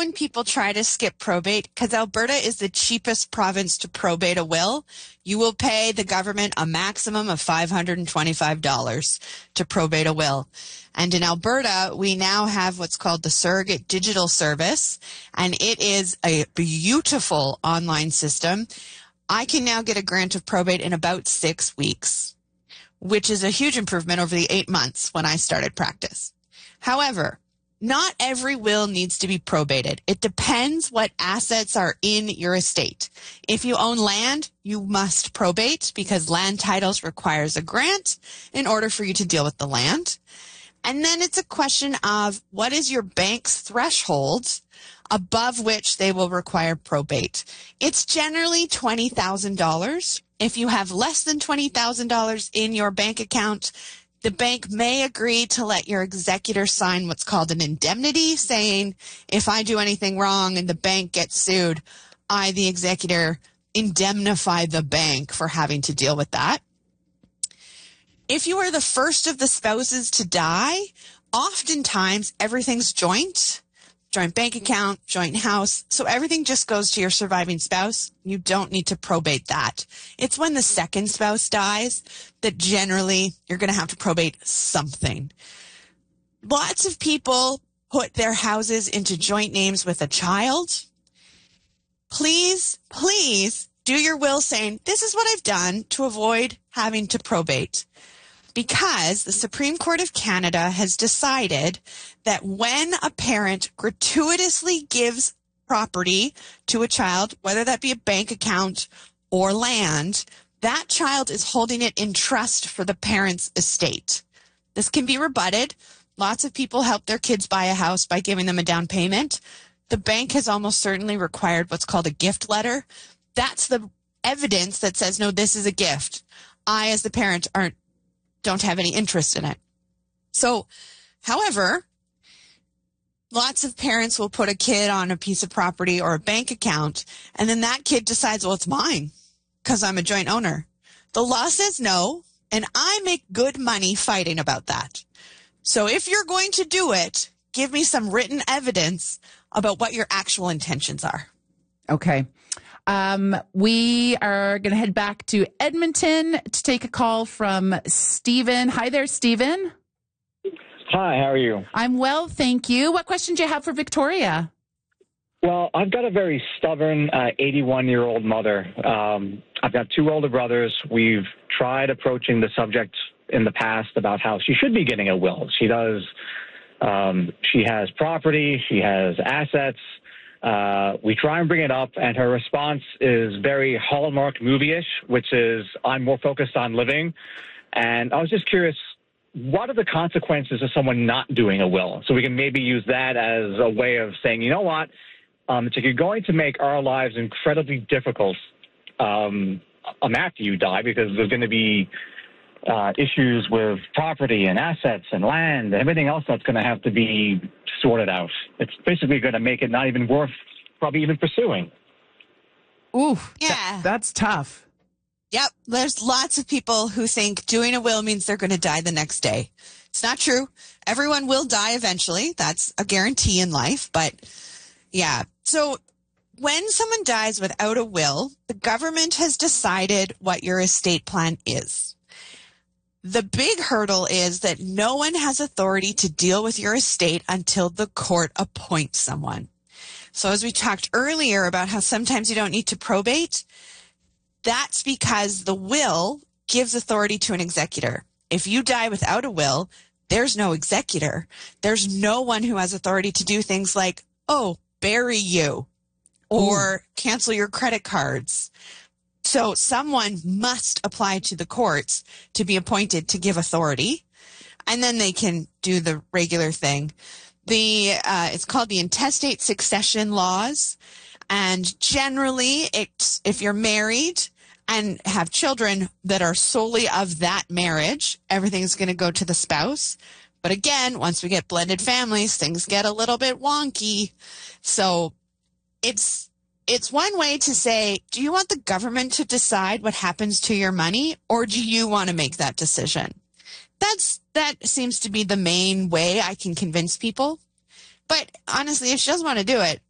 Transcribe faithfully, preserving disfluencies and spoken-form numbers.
when people try to skip probate because Alberta is the cheapest province to probate a will. You will pay the government a maximum of five hundred twenty-five dollars to probate a will. And in Alberta, we now have what's called the Surrogate Digital Service, and it is a beautiful online system. I can now get a grant of probate in about six weeks, which is a huge improvement over the eight months when I started practice. However, not every will needs to be probated. It depends what assets are in your estate. If you own land, you must probate because land titles requires a grant in order for you to deal with the land. And then it's a question of what is your bank's threshold above which they will require probate. It's generally twenty thousand dollars. If you have less than twenty thousand dollars in your bank account, the bank may agree to let your executor sign what's called an indemnity, saying, if I do anything wrong and the bank gets sued, I, the executor, indemnify the bank for having to deal with that. If you are the first of the spouses to die, oftentimes everything's joint, joint bank account, joint house. So everything just goes to your surviving spouse. You don't need to probate that. It's when the second spouse dies that generally you're going to have to probate something. Lots of people put their houses into joint names with a child. Please, please do your will saying, this is what I've done to avoid having to probate. Because the Supreme Court of Canada has decided that when a parent gratuitously gives property to a child, whether that be a bank account or land, that child is holding it in trust for the parent's estate. This can be rebutted. Lots of people help their kids buy a house by giving them a down payment. The bank has almost certainly required what's called a gift letter. That's the evidence that says, no, this is a gift. I, as the parent, aren't don't have any interest in it. So, however, lots of parents will put a kid on a piece of property or a bank account, and then that kid decides, well, it's mine because I'm a joint owner. The law says no, and I make good money fighting about that. So if you're going to do it, give me some written evidence about what your actual intentions are. Okay. Um, we are going to head back to Edmonton to take a call from Stephen. Hi there, Stephen. Hi, how are you? I'm well, thank you. What question do you have for Victoria? Well, I've got a very stubborn uh, eighty-one-year-old mother. Um, I've got two older brothers. We've tried approaching the subject in the past about how she should be getting a will. She does. Um, she has property. She has assets. Uh, we try and bring it up, and her response is very Hallmark movie-ish, which is, I'm more focused on living. And I was just curious, what are the consequences of someone not doing a will? So we can maybe use that as a way of saying, you know what, um, if you're going to make our lives incredibly difficult um, um, after you die, because there's going to be uh, issues with property and assets and land and everything else that's going to have to be sorted out. It's basically going to make it not even worth probably even pursuing. Ooh, yeah, th- that's tough. Yep. There's lots of people who think doing a will means they're going to die the next day. It's not true. Everyone will die eventually. That's a guarantee in life. But yeah. So when someone dies without a will, the government has decided what your estate plan is. The big hurdle is that no one has authority to deal with your estate until the court appoints someone. So as we talked earlier about how sometimes you don't need to probate, that's because the will gives authority to an executor. If you die without a will, there's no executor. There's no one who has authority to do things like, oh, bury you or Ooh. cancel your credit cards. So someone must apply to the courts to be appointed to give authority, and then they can do the regular thing. The uh, it's called the intestate succession laws, and generally, it's, if you're married and have children that are solely of that marriage, everything's going to go to the spouse. But again, once we get blended families, things get a little bit wonky. So it's It's one way to say, do you want the government to decide what happens to your money, or do you want to make that decision? That's that seems to be the main way I can convince people. But honestly, if she doesn't want to do it,